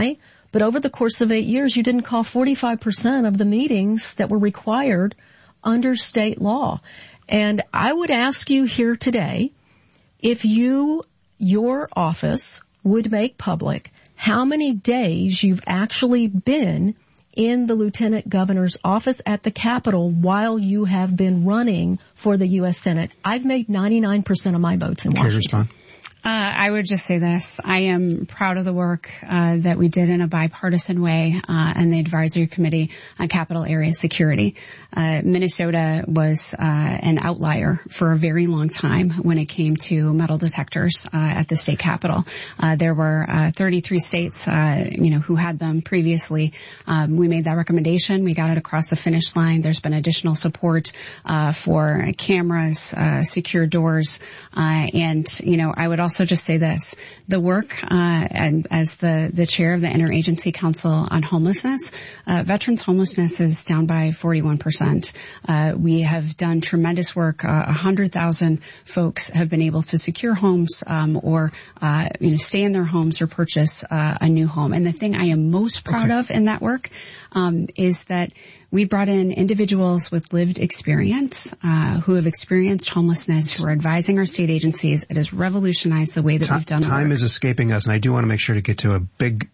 [SPEAKER 1] But over the course of 8 years, you didn't call 45% of the meetings that were required under state law. And I would ask you here today, if your office would make public how many days you've actually been in the Lieutenant Governor's office at the Capitol while you have been running for the U.S. Senate. I've made 99% of my votes in Washington.
[SPEAKER 2] Respond?
[SPEAKER 3] I would just say this. I am proud of the work that we did in a bipartisan way and the Advisory Committee on Capital Area Security. Minnesota was an outlier for a very long time when it came to metal detectors at the state capitol. There were 33 states, who had them previously. We made that recommendation. We got it across the finish line. There's been additional support for cameras, secure doors, and I would also just say this, the work, and as the chair of the Interagency Council on Homelessness, veterans homelessness is down by 41%. We have done tremendous work. 100,000 folks have been able to secure homes, or stay in their homes or purchase a new home. And the thing I am most proud of in that work is that we brought in individuals with lived experience who have experienced homelessness, who are advising our state agencies. It has revolutionized the way that we've done
[SPEAKER 2] Time is escaping us, and I do want to make sure to get to a big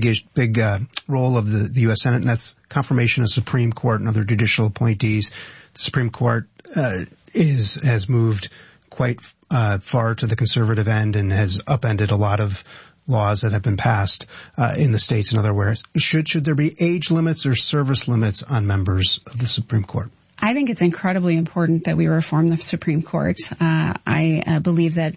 [SPEAKER 2] role of the U.S. Senate, and that's confirmation of Supreme Court and other judicial appointees. The Supreme Court has moved quite far to the conservative end and has upended a lot of laws that have been passed in the states and other where. Should there be age limits or service limits on members of the Supreme Court?
[SPEAKER 3] I think it's incredibly important that we reform the Supreme Court. I believe that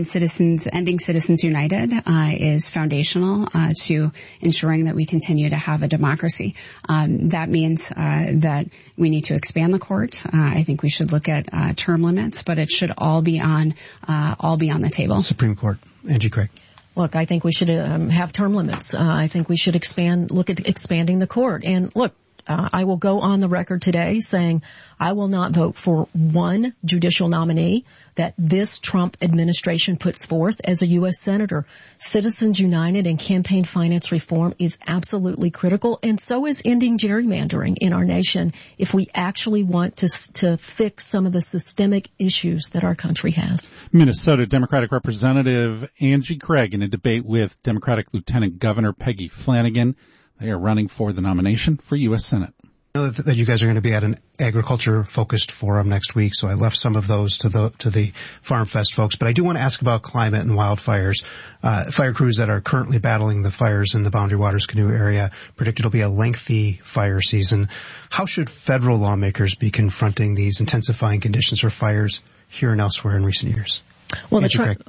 [SPEAKER 3] Ending Citizens United is foundational to ensuring that we continue to have a democracy. That means that we need to expand the court. I think we should look at term limits, but it should all be on the table.
[SPEAKER 2] Supreme Court. Angie Craig.
[SPEAKER 1] Look, I think we should have term limits. I think we should look at expanding the court. And look, I will go on the record today saying I will not vote for one judicial nominee that this Trump administration puts forth as a U.S. Senator. Citizens United and campaign finance reform is absolutely critical, and so is ending gerrymandering in our nation if we actually want to fix some of the systemic issues that our country has.
[SPEAKER 4] Minnesota Democratic Representative Angie Craig in a debate with Democratic Lieutenant Governor Peggy Flanagan. They are running for the nomination for U.S. Senate.
[SPEAKER 2] I know that you guys are going to be at an agriculture-focused forum next week, so I left some of those to the Farm Fest folks. But I do want to ask about climate and wildfires. Fire crews that are currently battling the fires in the Boundary Waters Canoe area predict it'll be a lengthy fire season. How should federal lawmakers be confronting these intensifying conditions for fires here and elsewhere in recent years?
[SPEAKER 1] Well,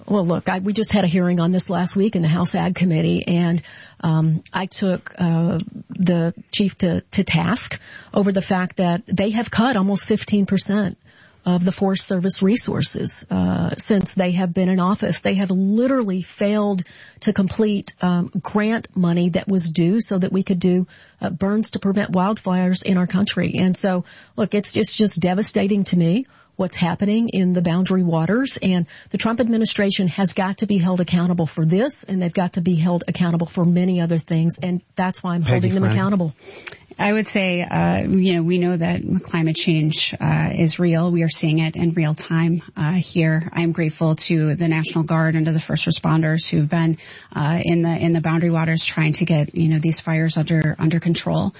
[SPEAKER 1] we just had a hearing on this last week in the House Ag Committee, and I took the chief to task over the fact that they have cut almost 15% of the Forest Service resources since they have been in office. They have literally failed to complete grant money that was due so that we could do burns to prevent wildfires in our country. And so, look, it's just devastating to me what's happening in the Boundary Waters, and the Trump administration has got to be held accountable for this, and they've got to be held accountable for many other things, and that's why I'm holding them accountable.
[SPEAKER 3] I would say, we know that climate change is real. We are seeing it in real time here. I'm grateful to the National Guard and to the first responders who've been in the Boundary Waters trying to get these fires under control.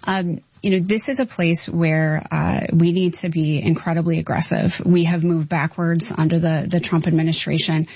[SPEAKER 3] This is a place where we need to be incredibly aggressive. We have moved backwards under the Trump administration,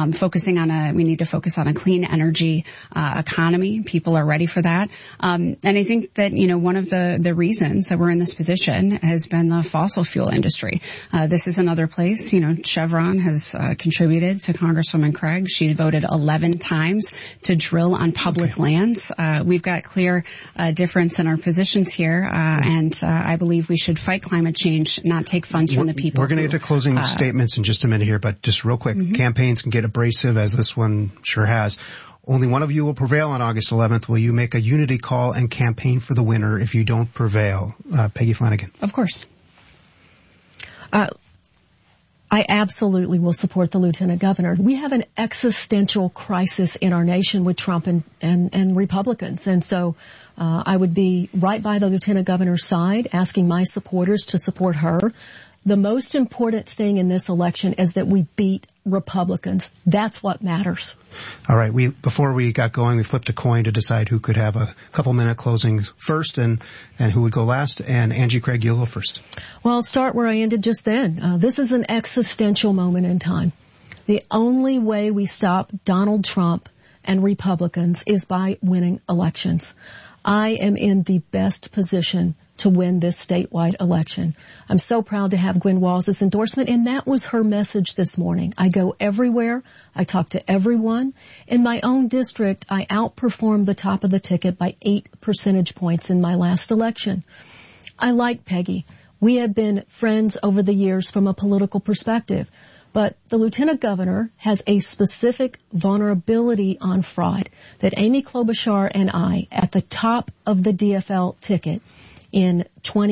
[SPEAKER 3] we need to focus on a clean energy economy. People are ready for that. And I think that, one of the reasons that we're in this position has been the fossil fuel industry. This is another place, Chevron has contributed to Congresswoman Craig. She voted 11 times to drill on public lands. We've got clear difference in our positions here. And I believe we should fight climate change, not take funds from the people.
[SPEAKER 2] We're going to get to closing statements in just a minute here, but just real quick, campaigns can get abrasive, as this one sure has. Only one of you will prevail on August 11th. Will you make a unity call and campaign for the winner if you don't prevail? Peggy Flanagan.
[SPEAKER 3] Of course.
[SPEAKER 1] I absolutely will support the Lieutenant Governor. We have an existential crisis in our nation with Trump and Republicans. And so I would be right by the Lieutenant Governor's side, asking my supporters to support her. The most important thing in this election is that we beat Republicans. That's what matters.
[SPEAKER 2] All right. Before we got going, we flipped a coin to decide who could have a couple-minute closing first and who would go last. And Angie Craig, you'll go first.
[SPEAKER 1] Well, I'll start where I ended just then. This is an existential moment in time. The only way we stop Donald Trump and Republicans is by winning elections. I am in the best position to win this statewide election. I'm so proud to have Gwen Walls' endorsement, and that was her message this morning. I go everywhere. I talk to everyone. In my own district, I outperformed the top of the ticket by 8 percentage points in my last election. I like Peggy. We have been friends over the years from a political perspective. But the Lieutenant Governor has a specific vulnerability on fraud that Amy Klobuchar and I, at the top of the DFL ticket in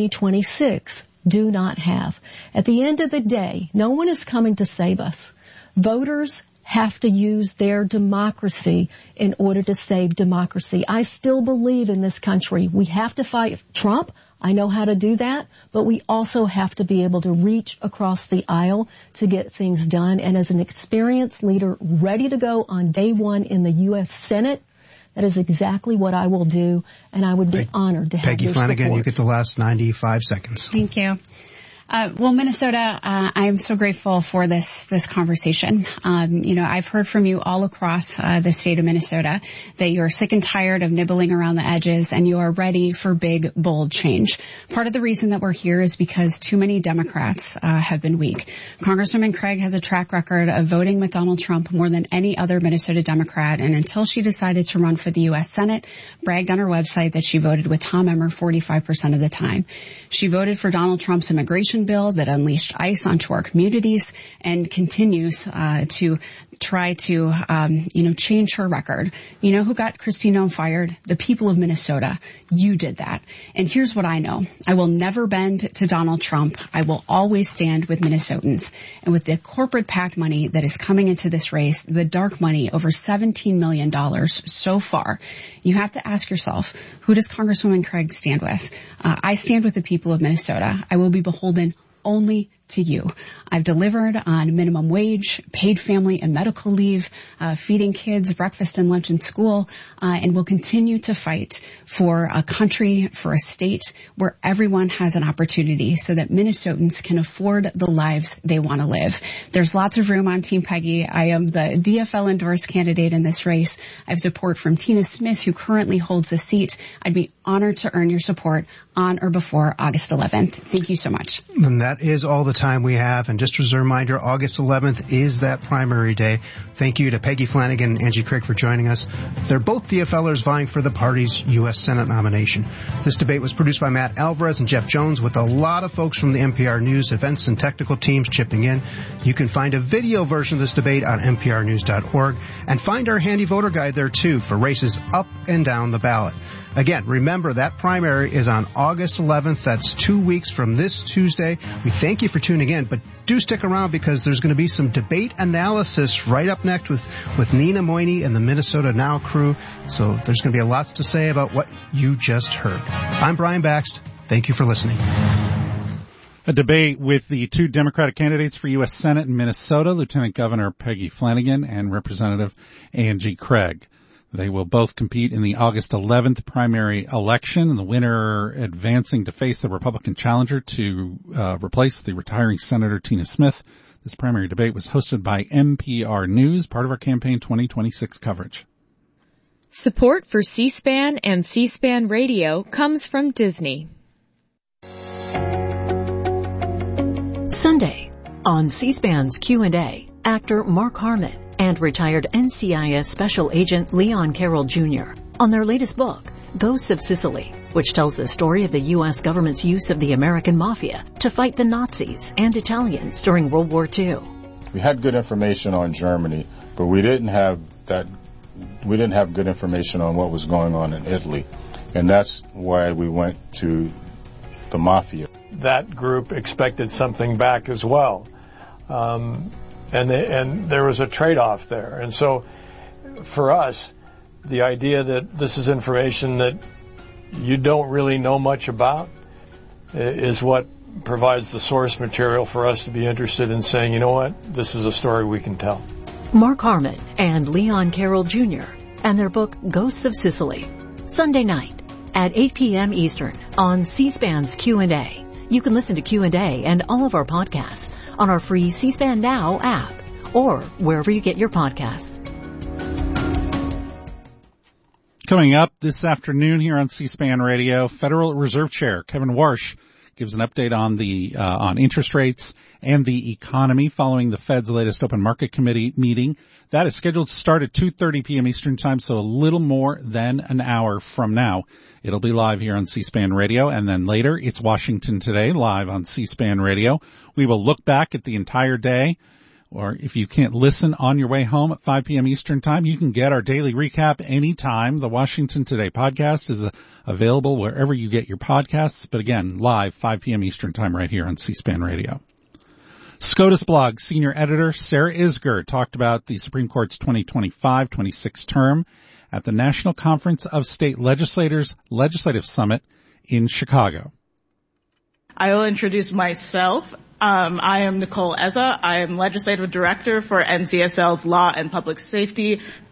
[SPEAKER 1] 2026, do not have. At the end of the day, no one is coming to save us. Voters have to use their democracy in order to save democracy. I still believe in this country. We have to fight Trump. I know how to do that, but we also have to be able to reach across the aisle to get things done. And as an experienced leader ready to go on day one in the U.S. Senate, that is exactly what I will do, and I would be honored to have
[SPEAKER 2] Peggy
[SPEAKER 1] your
[SPEAKER 2] Flanagan,
[SPEAKER 1] support.
[SPEAKER 2] you get the last 95 seconds.
[SPEAKER 3] Thank you. Well, Minnesota, I am so grateful for this conversation. I've heard from you all across the state of Minnesota that you're sick and tired of nibbling around the edges and you are ready for big, bold change. Part of the reason that we're here is because too many Democrats have been weak. Congresswoman Craig has a track record of voting with Donald Trump more than any other Minnesota Democrat, and until she decided to run for the U.S. Senate, bragged on her website that she voted with Tom Emmer 45% of the time. She voted for Donald Trump's immigration bill that unleashed ICE onto our communities and continues to try to, change her record. You know who got Kristi Noem fired? The people of Minnesota. You did that. And here's what I know. I will never bend to Donald Trump. I will always stand with Minnesotans. And with the corporate PAC money that is coming into this race, the dark money, over $17 million so far, you have to ask yourself, who does Congresswoman Craig stand with? I stand with the people of Minnesota. I will be beholden only to you. I've delivered on minimum wage, paid family and medical leave, feeding kids breakfast and lunch in school, and will continue to fight for a country, for a state where everyone has an opportunity so that Minnesotans can afford the lives they want to live. There's lots of room on Team Peggy. I am the DFL endorsed candidate in this race. I have support from Tina Smith, who currently holds the seat. I'd be honored to earn your support on or before August 11th. Thank you so much.
[SPEAKER 2] And that is all the time we have. And just as a reminder, August 11th is that primary day. Thank you to Peggy Flanagan and Angie Craig for joining us. They're both DFLers vying for the party's U.S. Senate nomination. This debate was produced by Matt Alvarez and Jeff Jones with a lot of folks from the NPR News events and technical teams chipping in. You can find a video version of this debate on nprnews.org and find our handy voter guide there too for races up and down the ballot. Again, remember that primary is on August 11th. That's 2 weeks from this Tuesday. We thank you for tuning in, but do stick around because there's going to be some debate analysis right up next with Nina Moyni and the Minnesota Now crew. So there's going to be a lot to say about what you just heard. I'm Brian Baxt. Thank you for listening.
[SPEAKER 4] A debate with the two Democratic candidates for U.S. Senate in Minnesota, Lieutenant Governor Peggy Flanagan and Representative Angie Craig. They will both compete in the August 11th primary election, the winner advancing to face the Republican challenger to replace the retiring Senator Tina Smith. This primary debate was hosted by NPR News, part of our Campaign 2026 coverage.
[SPEAKER 7] Support for C-SPAN and C-SPAN Radio comes from Disney.
[SPEAKER 8] Sunday, on C-SPAN's Q&A, actor Mark Harmon and retired NCIS Special Agent Leon Carroll Jr. on their latest book, Ghosts of Sicily, which tells the story of the U.S. government's use of the American Mafia to fight the Nazis and Italians during World War II.
[SPEAKER 9] We had good information on Germany, but we didn't have good information on what was going on in Italy. And that's why we went to the Mafia.
[SPEAKER 6] That group expected something back as well.
[SPEAKER 10] and there was a trade-off there. And so for us, the idea that this is information that you don't really know much about is what provides the source material for us to be interested in saying, you know what, this is a story we can tell.
[SPEAKER 8] Mark Harmon and Leon Carroll Jr. and their book Ghosts of Sicily, Sunday night at 8 p.m. Eastern on C-SPAN's Q&A. You can listen to Q&A and all of our podcasts on our free C-SPAN Now app or wherever you get your podcasts.
[SPEAKER 4] Coming up this afternoon here on C-SPAN Radio, Federal Reserve Chair Kevin Warsh gives an update on the on interest rates and the economy following the Fed's latest Open Market Committee meeting. That is scheduled to start at 2:30 p.m. Eastern Time, so a little more than an hour from now. It'll be live here on C-SPAN Radio, and then later it's Washington Today live on C-SPAN Radio. We will look back at the entire day, or if you can't listen on your way home at 5 p.m. Eastern Time, you can get our daily recap anytime. The Washington Today podcast is available wherever you get your podcasts, but again, live 5 p.m. Eastern Time right here on C-SPAN Radio. SCOTUS blog senior editor Sarah Isgur talked about the Supreme Court's 2025-26 term at the National Conference of State Legislators Legislative Summit in Chicago.
[SPEAKER 11] I will introduce myself. I am Nicole Eza. I am Legislative Director for NCSL's Law and Public Safety